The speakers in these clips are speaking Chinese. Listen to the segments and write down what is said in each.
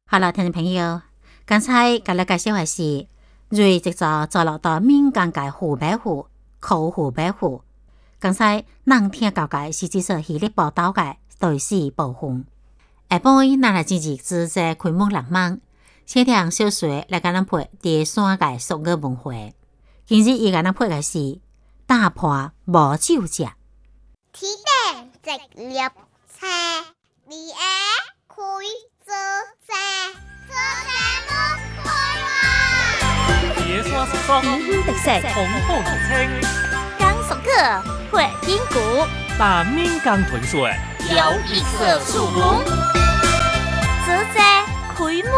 好了，听众朋友，刚才甲你介绍的是瑞制作做落到闽江界湖北湖、口湖北湖。刚才咱听到的是这首戏里报道的对戏部分。下晡咱来进行自在开幕浪漫，先听小水来甲咱配第三个俗语文化。今日伊甲咱配的是大破无酒食。 天顶直立车，二下开做车，做车不开哇！ 铁刷叔叔， 红特色， 红红青， 江苏个会听鼓， 把闽江屯水有一色树红，做车开幕。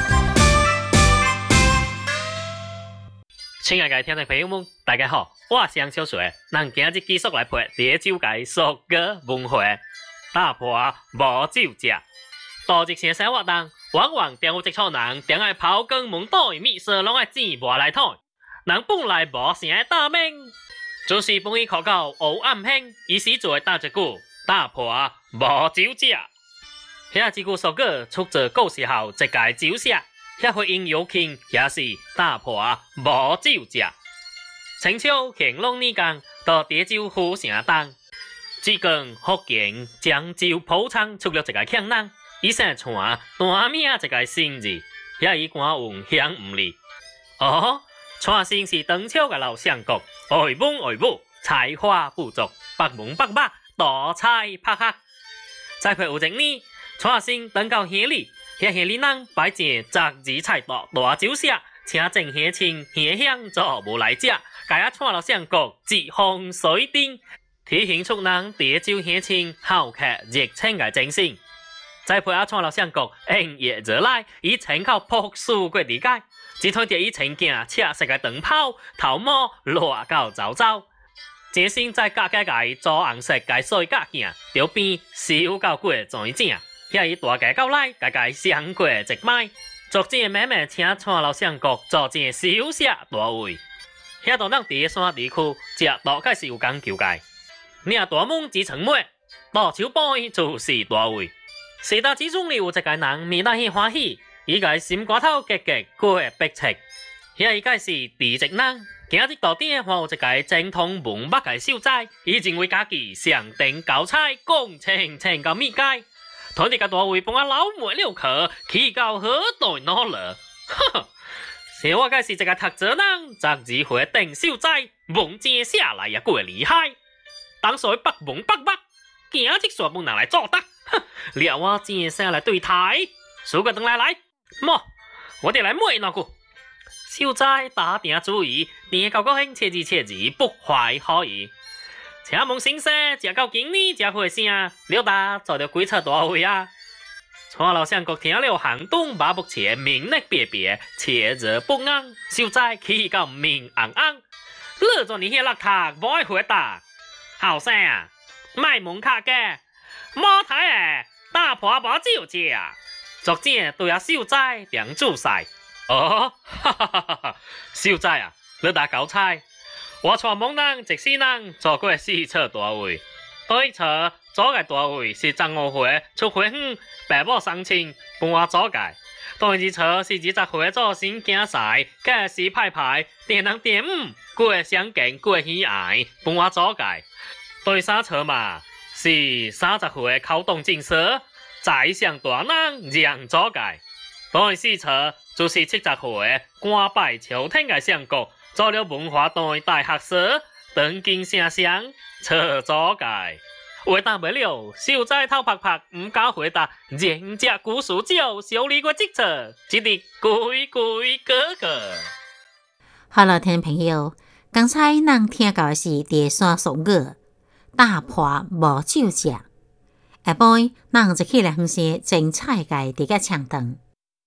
亲爱的听众朋友们，大家好，我是杨小水，咱今日继续来配第九届俗语文化，大破无酒食。多一些生活动，往往中有一撮人，定爱刨根问底，秘书拢爱钱磨来讨。人本来无啥大命，就是本意考到黑暗片，伊时做打一句大破无酒食。遐一句俗语出自古时候一届酒社。遐回应有庆也是大破无酒食。清朝乾隆年间到潮州府城东，只讲福建漳州浦昌出了一个强人，伊姓传单名一个新字，遐以官运享唔哩。传姓是唐朝嘅老相国，爱文爱武，才华不足，百文百马，多才柏学。再配有一年，传姓登到乡里。遐乡里人摆正杂字菜刀大酒社，请正乡亲乡乡做无来食，家啊串老相国一风水丁，体现出人潮州乡亲好客热情嘅精神。再配啊串老相国营业热来，以请靠朴素过理解，只推着以前件赤色嘅长袍头毛落到糟糟，精心再加加个朱红色嘅水甲件，条边收到过全正。遐以大家到来，家家相过一摆，逐渐慢慢请串老相国做正小社大位。遐到咱第山地区，食大概是有讲究嘅。领大门之成末，大手杯就是大位。四大之中里有一个人面带喜欢喜，伊个心肝头结结过逼切。遐伊个是地一人，今日到顶还有一个精通文墨嘅秀才，伊认为家己上顶高彩，讲清到密解。台地个大位帮我老妹了去，去到好大脑了。呵呵，小我个是一个读册人，杂字会定秀才，文字写来也过厉害。当时北文北北，今日全部拿来做得，哼，了我正写来对台，数个等来，么，我得来摸那个。秀才打定主意，定高高兴，切字不怀好意。请问先生，食到今年才会声，了达做着几撮大位啊？蔡老相国听了，寒冬马目前，面色别别，切热不安。秀才气到面红红，你做你遐邋遢，无爱回答。后生啊，卖门卡嘅，冇睇诶，大婆无酒食。逐渐对啊秀才定注晒。哈哈哈！秀才啊，你打狗菜。我带某人一世人做过4撮大位，对撮左个大位是15岁出花远，爸母送亲帮我左个；第2撮是20岁做新竞赛，假是派电人电5，过相敬过喜爱帮我左个；第3撮嘛是30岁考动进士，在上大人让左个；第4撮就是70岁官拜朝廷个相国。做了文化队大学士，当今声声车左界。回答不了，秀才头拍拍，唔敢回答。人家古书酒，小李个职责，只得规哥哥。 好了，听众朋友，刚才咱听到的是第三俗语“大破无酒食”。下晡咱就起来分析精彩嘅第个唱段。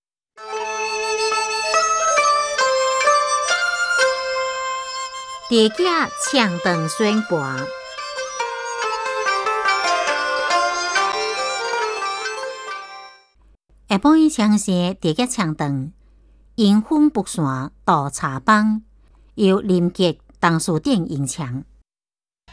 第架唱段宣判，下晡唱些第架唱段，迎风北山渡茶帮，由林杰、董事长演唱。